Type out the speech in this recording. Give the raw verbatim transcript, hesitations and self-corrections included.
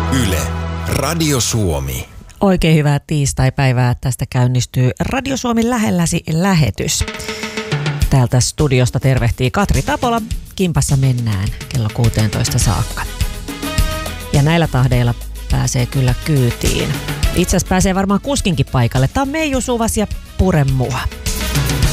Yle, Radio Suomi. Oikein hyvää tiistaipäivää. Tästä käynnistyy Radio Suomi lähelläsi lähetys. Täältä studiosta tervehtii Katri Tapola. Kimpassa mennään kello kuusitoista saakka. Ja näillä tahdeilla pääsee kyllä kyytiin. Itse asiassa pääsee varmaan kuskinkin paikalle. Tämä on Meiju Suvas ja Pure mua.